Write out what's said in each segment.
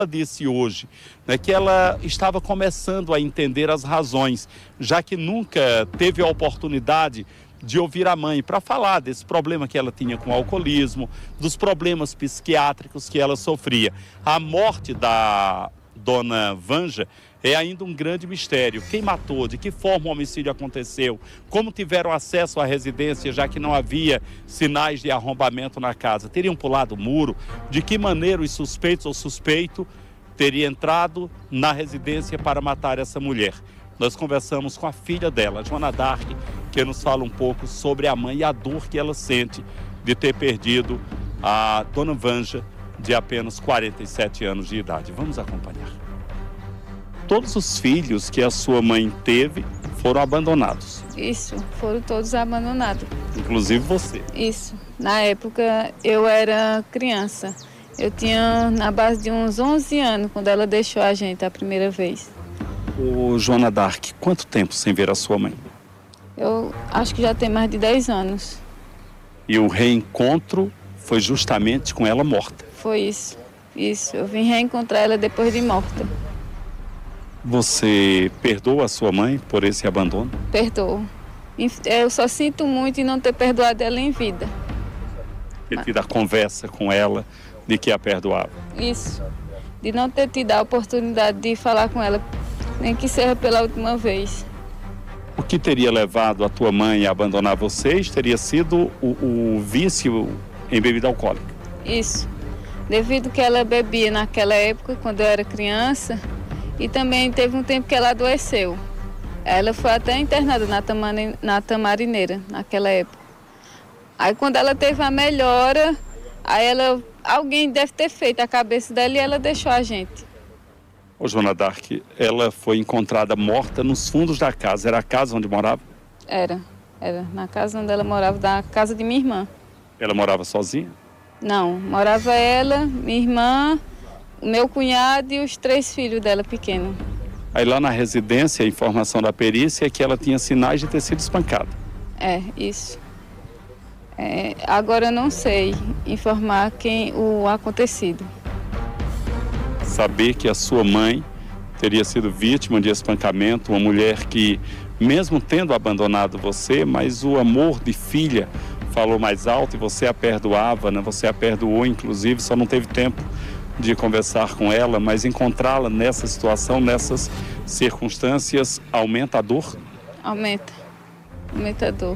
Ela disse hoje, né, que ela estava começando a entender as razões, já que nunca teve a oportunidade de ouvir a mãe para falar desse problema que ela tinha com o alcoolismo, dos problemas psiquiátricos que ela sofria. A morte da dona Vanja é ainda um grande mistério. Quem matou, de que forma o homicídio aconteceu, como tiveram acesso à residência, já que não havia sinais de arrombamento na casa. Teriam pulado o muro? De que maneira os suspeitos ou suspeito teria entrado na residência para matar essa mulher? Nós conversamos com a filha dela, Joana Dark, que nos fala um pouco sobre a mãe e a dor que ela sente de ter perdido a dona Vanja, de apenas 47 anos de idade. Vamos acompanhar. Todos os filhos que a sua mãe teve foram abandonados. Isso, foram todos abandonados. Inclusive você. Isso. Na época eu era criança. Eu tinha na base de uns 11 anos quando ela deixou a gente a primeira vez. Ô, Joana Dark, quanto tempo sem ver a sua mãe? Eu acho que já tem mais de 10 anos. E o reencontro foi justamente com ela morta. Foi isso. Isso. Eu vim reencontrar ela depois de morta. Você perdoa a sua mãe por esse abandono? Perdoo. Eu só sinto muito em não ter perdoado ela em vida. Ter tido a conversa com ela de que a perdoava. Isso. De não ter tido a oportunidade de falar com ela, nem que seja pela última vez. O que teria levado a tua mãe a abandonar vocês teria sido o vício em bebida alcoólica. Isso. Devido que ela bebia naquela época, quando eu era criança, e também teve um tempo que ela adoeceu. Ela foi até internada na Tamarineira, naquela época. Aí quando ela teve a melhora, alguém deve ter feito a cabeça dela e ela deixou a gente. Ô, Joana Dark, ela foi encontrada morta nos fundos da casa. Era a casa onde morava? Era na casa onde ela morava, na casa de minha irmã. Ela morava sozinha? Não, morava ela, minha irmã, o meu cunhado e os 3 filhos dela pequenos. Aí lá na residência, a informação da perícia é que ela tinha sinais de ter sido espancada. É, isso. Agora eu não sei informar o acontecido. Saber que a sua mãe teria sido vítima de espancamento, uma mulher que, mesmo tendo abandonado você, mas o amor de filha falou mais alto e você a perdoava, né? Você a perdoou, inclusive, só não teve tempo de conversar com ela, mas encontrá-la nessa situação, nessas circunstâncias, aumenta a dor? Aumenta a dor.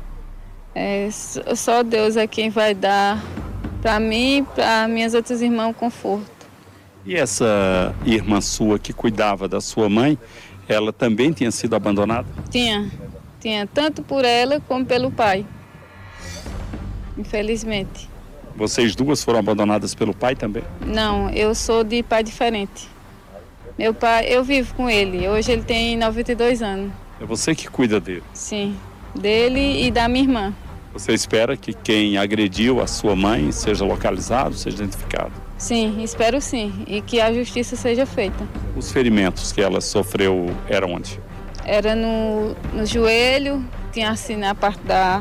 Só Deus é quem vai dar para mim e para minhas outras irmãs conforto. E essa irmã sua que cuidava da sua mãe, ela também tinha sido abandonada? Tinha tanto por ela como pelo pai, infelizmente. Vocês duas foram abandonadas pelo pai também? Não, eu sou de pai diferente. Meu pai, eu vivo com ele, hoje ele tem 92 anos. É você que cuida dele? Sim, dele e da minha irmã. Você espera que quem agrediu a sua mãe seja localizado, seja identificado? Sim, espero sim, e que a justiça seja feita. Os ferimentos que ela sofreu eram onde? Era no joelho, tinha assim na parte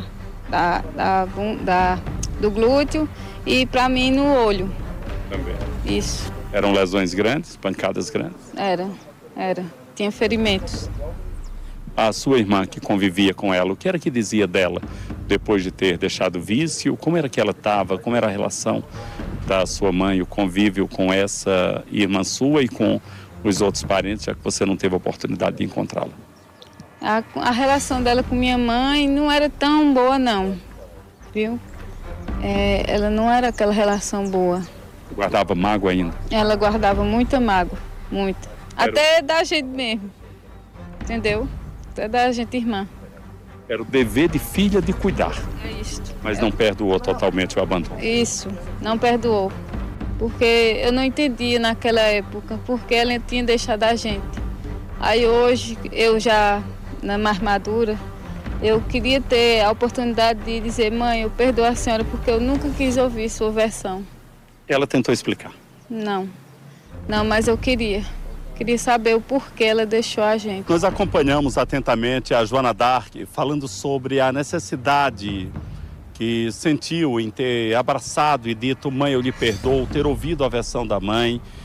do glúteo e para mim no olho. Também. Isso. Eram lesões grandes, pancadas grandes? Era. Tinha ferimentos. A sua irmã que convivia com ela, o que era que dizia dela depois de ter deixado o vício? Como era que ela estava? Como era a relação da sua mãe, o convívio com essa irmã sua e com os outros parentes, já que você não teve a oportunidade de encontrá-la? A relação dela com minha mãe não era tão boa não, viu? Ela não era aquela relação boa. Guardava mágoa ainda? Ela guardava muita mágoa, muita. Até da gente mesmo, entendeu? Até da gente irmã. Era o dever de filha de cuidar. É isto. Mas não perdoou totalmente o abandono. Isso, não perdoou. Porque eu não entendia naquela época porque ela tinha deixado a gente. Aí hoje, eu já na mais madura, eu queria ter a oportunidade de dizer: mãe, eu perdoo a senhora porque eu nunca quis ouvir sua versão. Ela tentou explicar? Não, mas eu queria saber o porquê ela deixou a gente. Nós acompanhamos atentamente a Joana Dark falando sobre a necessidade que sentiu em ter abraçado e dito: mãe, eu lhe perdoo, ter ouvido a versão da mãe